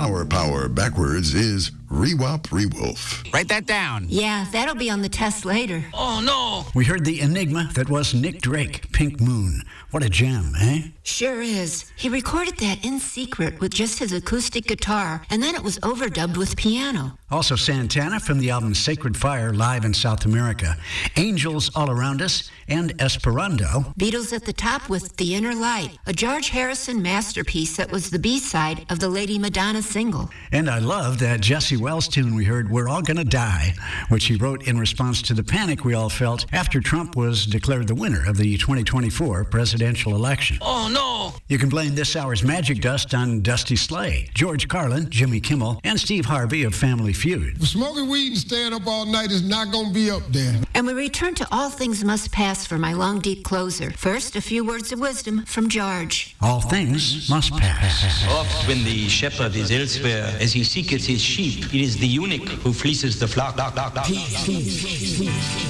flower power backwards is Rewop Rewolf. Write that down. Yeah, that'll be on the test later. Oh, no. We heard the enigma that was Nick Drake, Pink Moon. What a gem, eh? Sure is. He recorded that in secret with just his acoustic guitar, and then it was overdubbed with piano. Also Santana from the album Sacred Fire live in South America, Angels All Around Us, and Esperando. Beatles at the top with The Inner Light, a George Harrison masterpiece that was the B-side of the Lady Madonna single. And I love that Jesse Wells tune we heard, We're All Gonna Die, which he wrote in response to the panic we all felt after Trump was declared the winner of the 2024 presidential election. Oh, no. You can blame this hour's Magic Dust on Dusty Slay, George Carlin, Jimmy Kimmel, and Steve Harvey of Family Feud. Smoking weed and staying up all night is not going to be up there. And we return to All Things Must Pass for my long, deep closer. First, a few words of wisdom from George. All things must pass. Oft when the shepherd is elsewhere, as he seeketh his sheep, it is the eunuch who fleeces the flock.